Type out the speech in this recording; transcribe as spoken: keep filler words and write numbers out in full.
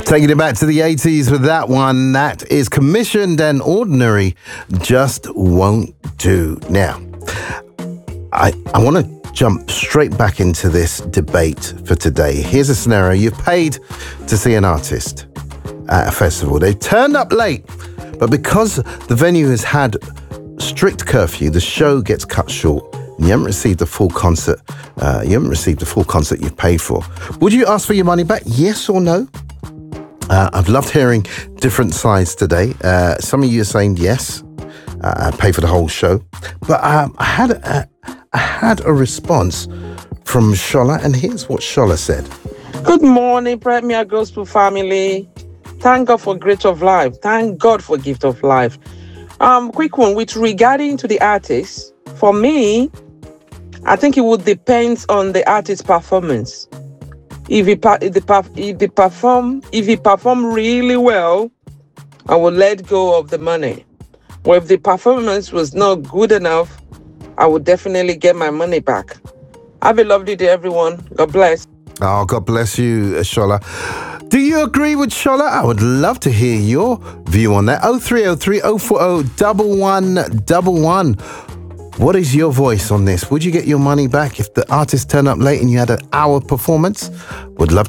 Taking it back to the eighties with that one. That is Commissioned and Ordinary Just Won't Do. Now, I, I want to jump straight back into this debate for today. Here's a scenario. You've paid to see an artist at a festival. They've turned up late, but because the venue has had strict curfew, the show gets cut short. You haven't received the full concert. Uh, you haven't received the full concert you've paid for. Would you ask for your money back? Yes or no? Uh, I've loved hearing different sides today. Uh, some of you are saying yes, uh, pay for the whole show. But um, I had a, I had a response from Shola, and here's what Shola said. Good morning, Premier Gospel family. Thank God for gift of life. Thank God for gift of life. Um, quick one with regarding to the artist. For me, I think it would depend on the artist's performance. If he, if, the, if they perform, if he perform really well, I will let go of the money. Or if the performance was not good enough, I would definitely get my money back. Have a lovely day, everyone. God bless. Oh, God bless you, Shola. Do you agree with Shola? I would love to hear your view on that. oh three oh three oh four oh one one one one. What is your voice on this? Would you get your money back if the artist turned up late and you had an hour performance? Would love